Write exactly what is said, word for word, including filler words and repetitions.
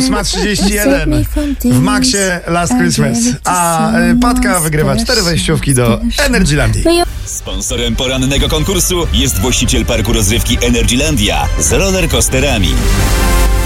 ósma trzydzieści jeden w Maxie Last Christmas. A y, Patka wygrywa cztery wejściówki do Energylandii. Sponsorem porannego konkursu jest właściciel parku rozrywki Energylandia z rollercoasterami.